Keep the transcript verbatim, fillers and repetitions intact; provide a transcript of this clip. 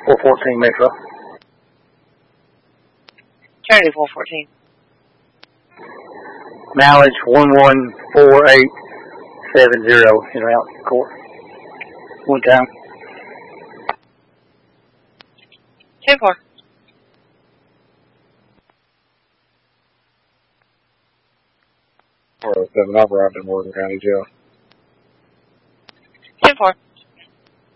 four fourteen Metro. Charlie four fourteen. Mileage one one four eight seven zero in route court. One time. ten four. four oh seven, I've arrived in Morgan County Jail.